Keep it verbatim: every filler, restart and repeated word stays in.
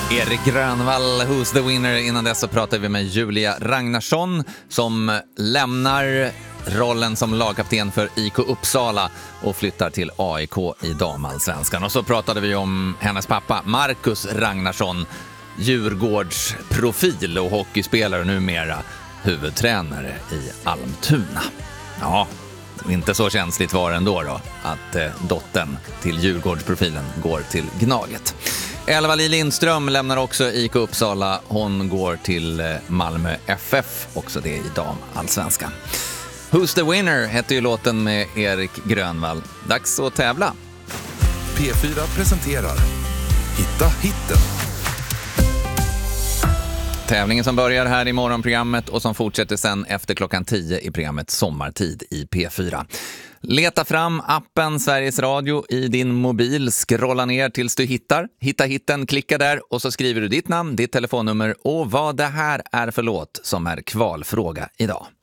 Erik Grönvall, Who's the winner? Innan dess så pratar vi med Julia Ragnarsson som lämnar rollen som lagkapten för I K Uppsala och flyttar till A I K i damallsvenskan. Och så pratade vi om hennes pappa Marcus Ragnarsson, Djurgårdsprofil och hockeyspelare, numera huvudtränare i Almtuna. Ja, inte så känsligt var det ändå då att eh, dottern till Djurgårdsprofilen går till Gnaget. Elva-Li Lindström lämnar också I K Uppsala. Hon går till Malmö F F, också det i damallsvenskan. Who's the winner heter ju låten med Erik Grönvall. Dags att tävla. P fyra presenterar Hitta hitten. Tävlingen som börjar här i morgonprogrammet och som fortsätter sen efter klockan tio i programmet Sommartid i P fyra. Leta fram appen Sveriges Radio i din mobil, scrolla ner tills du hittar. Hitta hitten, klicka där och så skriver du ditt namn, ditt telefonnummer och vad det här är för låt som är kvalfråga idag.